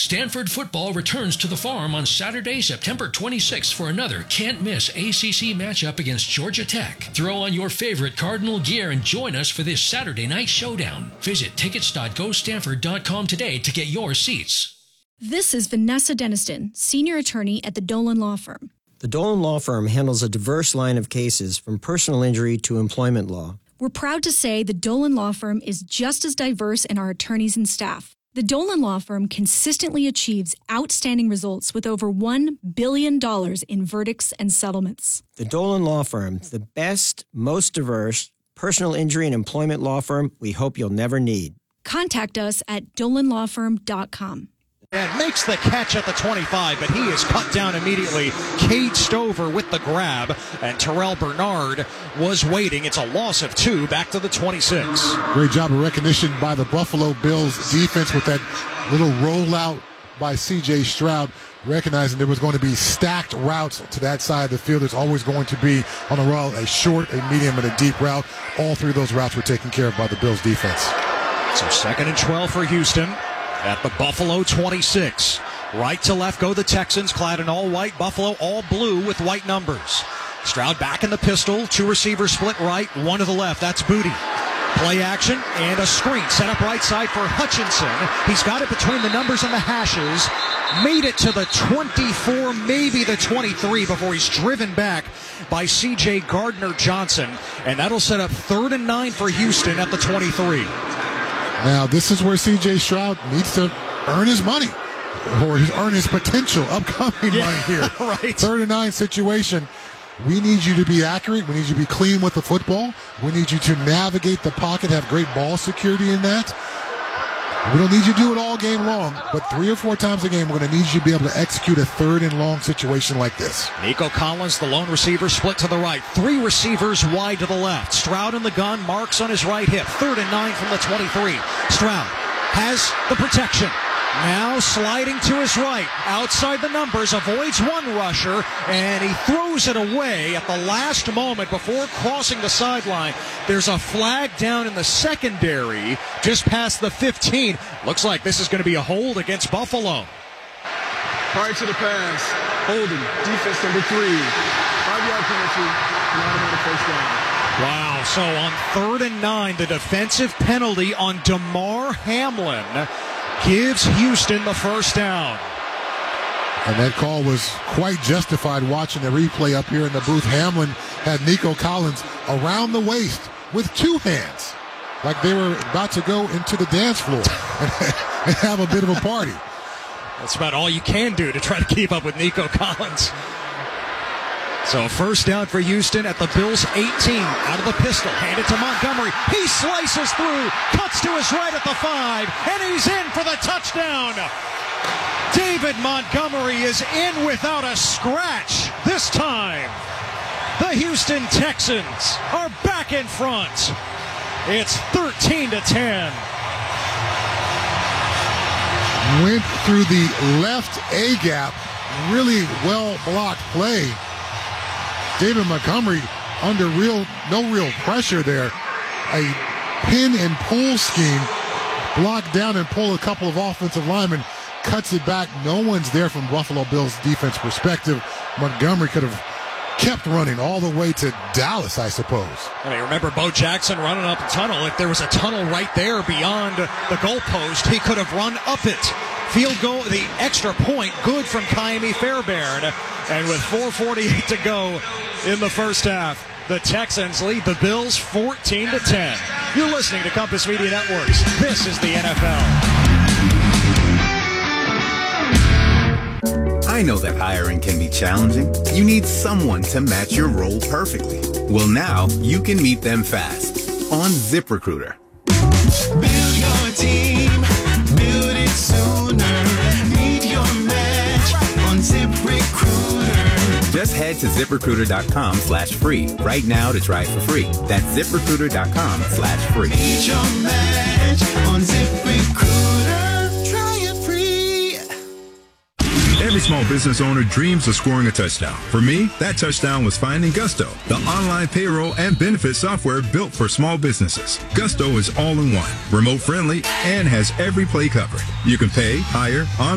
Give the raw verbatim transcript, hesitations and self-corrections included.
Stanford football returns to the Farm on Saturday, September twenty-sixth for another can't-miss A C C matchup against Georgia Tech. Throw on your favorite Cardinal gear and join us for this Saturday night showdown. Visit tickets dot go stanford dot com today to get your seats. This is Vanessa Deniston, senior attorney at the Dolan Law Firm. The Dolan Law Firm handles a diverse line of cases from personal injury to employment law. We're proud to say the Dolan Law Firm is just as diverse in our attorneys and staff. The Dolan Law Firm consistently achieves outstanding results with over one billion dollars in verdicts and settlements. The Dolan Law Firm, the best, most diverse personal injury and employment law firm we hope you'll never need. Contact us at dolan law firm dot com. And makes the catch at the twenty-five, but he is cut down immediately. Cade Stover with the grab, and Terrell Bernard was waiting. It's a loss of two, back to the twenty-six. Great job of recognition by the Buffalo Bills defense with that little rollout by C J Stroud, recognizing there was going to be stacked routes to that side of the field. There's always going to be on a route a short, a medium, and a deep route. All three of those routes were taken care of by the Bills defense. So second and twelve for Houston at the Buffalo twenty-six. Right to left go the Texans, clad in all white. Buffalo all blue with white numbers. Stroud back in the pistol. Two receivers split right, one to the left. That's Booty. Play action and a screen set up right side for Hutchinson. He's got it between the numbers and the hashes. Made it to the twenty-four, maybe the twenty-three, before he's driven back by C J Gardner-Johnson. And that'll set up third and nine for Houston at the twenty-three. Now, this is where C J Stroud needs to earn his money, or earn his potential upcoming yeah, money here. Right. Third and nine situation. We need you to be accurate. We need you to be clean with the football. We need you to navigate the pocket, have great ball security in that. We don't need you to do it all game long, but three or four times a game, we're going to need you to be able to execute a third and long situation like this. Nico Collins, the lone receiver, split to the right. Three receivers wide to the left. Stroud in the gun, marks on his right hip. Third and nine from the twenty-three. Stroud has the protection. Now sliding to his right, outside the numbers, avoids one rusher, and he throws it away at the last moment before crossing the sideline. There's a flag down in the secondary, just past the fifteen. Looks like this is going to be a hold against Buffalo. Prior to the pass, holding, defense number three, five-yard penalty, and automatic first down. Wow, so on third and nine, the defensive penalty on Damar Hamlin gives Houston the first down. And that call was quite justified watching the replay up here in the booth. Hamlin had Nico Collins around the waist with two hands, like they were about to go into the dance floor and, and have a bit of a party. That's about all you can do to try to keep up with Nico Collins. So first down for Houston at the Bills' eighteen. Out of the pistol, hand it to Montgomery. He slices through, cuts to his right at the five, and he's in for the touchdown. David Montgomery is in without a scratch this time. The Houston Texans are back in front. It's thirteen to ten. Went through the left A gap, really well blocked play. David Montgomery under real, no real pressure there. A pin and pull scheme, block down and pull a couple of offensive linemen, cuts it back. No one's there from Buffalo Bills defense perspective. Montgomery could have kept running all the way to Dallas, I suppose. I mean, remember Bo Jackson running up the tunnel. If there was a tunnel right there beyond the goalpost, he could have run up it. Field goal, the extra point, good from Kaimi Fairbairn. And with four forty-eight to go in the first half, the Texans lead the Bills fourteen to ten. You're listening to Compass Media Networks. This is the N F L. I know that hiring can be challenging. You need someone to match your role perfectly. Well, now you can meet them fast on ZipRecruiter. Build your team, build it sooner. Meet your match on ZipRecruiter. Just head to ZipRecruiter.com slash free right now to try it for free. That's ZipRecruiter.com slash free. Meet your match on ZipRecruiter. Try it free. Every small business owner dreams of scoring a touchdown. For me, that touchdown was finding Gusto, the online payroll and benefit software built for small businesses. Gusto is all in one, remote friendly, and has every play covered. You can pay, hire, on